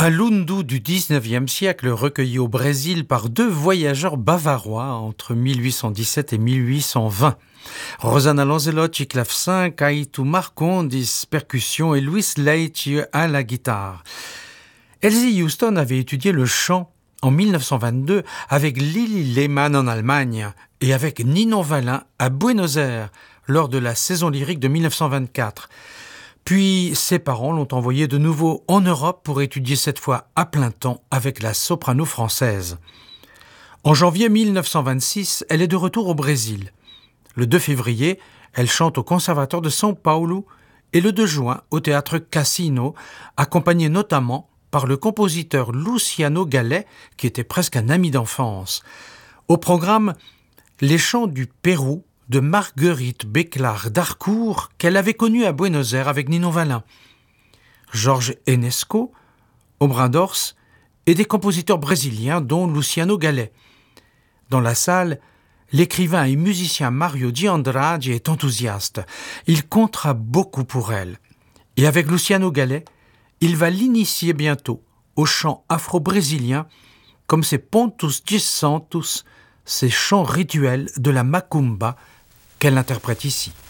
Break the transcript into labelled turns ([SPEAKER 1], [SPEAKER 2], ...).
[SPEAKER 1] Un lundu du XIXe siècle recueilli au Brésil par deux voyageurs bavarois entre 1817 et 1820. Rosanna Lanzelotti, clavecin, Kaitu Marcondes, percussion et Luis Leite à la guitare. Elsie Houston avait étudié le chant en 1922 avec Lili Lehmann en Allemagne et avec Ninon Wallin à Buenos Aires lors de la saison lyrique de 1924. Puis ses parents l'ont envoyée de nouveau en Europe pour étudier cette fois à plein temps avec la soprano française. En janvier 1926, elle est de retour au Brésil. Le 2 février, elle chante au Conservatoire de São Paulo et le 2 juin au théâtre Cassino, accompagnée notamment par le compositeur Luciano Gallet, qui était presque un ami d'enfance. Au programme, les chants du Pérou de Marguerite Béclar d'Harcourt qu'elle avait connue à Buenos Aires avec Ninon Wallin, Georges Enesco, Obradors et des compositeurs brésiliens dont Luciano Gallet. Dans la salle, l'écrivain et musicien Mario de Andrade est enthousiaste. Il comptera beaucoup pour elle. Et avec Luciano Gallet, il va l'initier bientôt au chant afro-brésilien comme ses pontos de santos, ces chants rituels de la macumba qu'elle interprète ici.